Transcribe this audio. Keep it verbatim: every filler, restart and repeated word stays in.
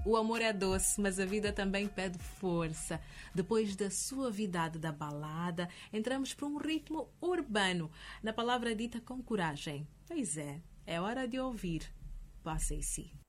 O amor é doce, mas a vida também pede força. Depois da suavidade da balada, entramos para um ritmo urbano, na palavra dita com coragem. Pois é, é hora de ouvir Bossa e Si.